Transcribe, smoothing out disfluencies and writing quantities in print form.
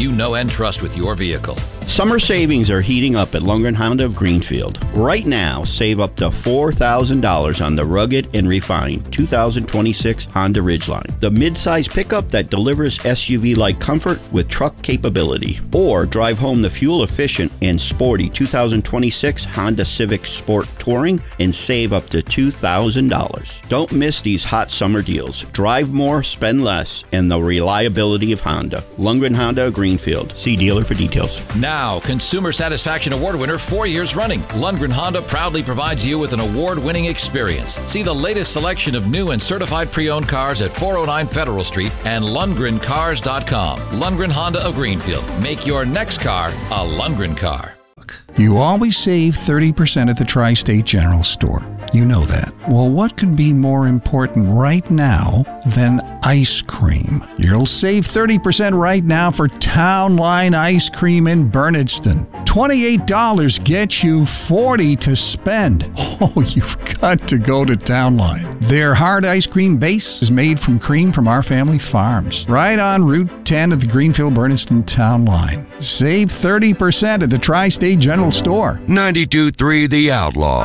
you know and trust with your vehicle. Summer savings are heating up at Lundgren Honda of Greenfield. Right now, save up to $4,000 on the rugged and refined 2026 Honda Ridgeline, the midsize pickup that delivers SUV-like comfort with truck capability. Or drive home the fuel-efficient and sporty 2026 Honda Civic Sport Touring and save up to $2,000. Don't miss these hot summer deals. Drive more, spend less, and the reliability of Honda. Lundgren Honda of Greenfield. See dealer for details. Now, Consumer Satisfaction Award winner 4 years running. Lundgren Honda proudly provides you with an award-winning experience. See the latest selection of new and certified pre-owned cars at 409 Federal Street and LundgrenCars.com. Lundgren Honda of Greenfield. Make your next car a Lundgren car. You always save 30% at the Tri-State General Store. You know that. Well, what could be more important right now than ice cream? You'll save 30% right now for Town Line Ice Cream in Bernardston. $28 gets you $40 to spend. Oh, you've got to go to Town Line. Their hard ice cream base is made from cream from our family farms. Right on Route 10 at the Greenfield-Bernardston Town Line. Save 30% at the Tri-State General Store. 92.3 The Outlaw.